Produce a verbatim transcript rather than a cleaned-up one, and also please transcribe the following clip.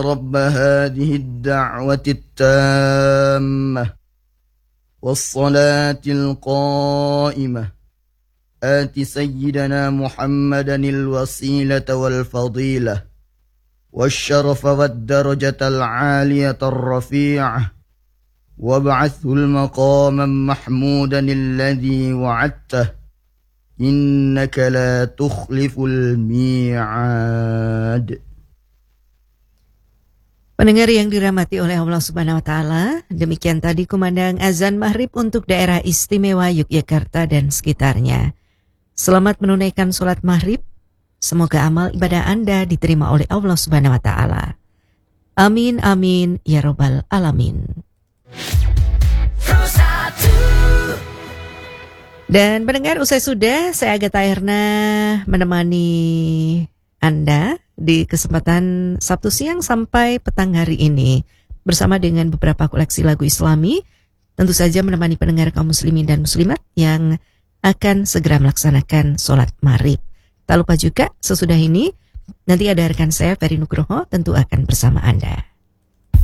رب هذه الدعوة التامة والصلاة القائمة آت سيدنا محمدا الوسيلة والفضيلة والشرف والدرجة العالية الرفيعة وابعثه المقاما محمودا الذي وعدته إنك لا تخلف الميعاد. Pendengar yang dirahmati oleh Allah Subhanahu wa taala, demikian tadi kumandang azan maghrib untuk daerah istimewa Yogyakarta dan sekitarnya. Selamat menunaikan sholat maghrib. Semoga amal ibadah Anda diterima oleh Allah Subhanahu wa taala. Amin amin ya rabbal alamin. Dan pendengar, usai sudah saya Agatha Erna menemani Anda di kesempatan Sabtu siang sampai petang hari ini bersama dengan beberapa koleksi lagu Islami, tentu saja menemani pendengar kaum muslimin dan muslimat yang akan segera melaksanakan sholat maghrib. Tak lupa juga sesudah ini nanti ada rekan saya Ferry Nugroho tentu akan bersama Anda.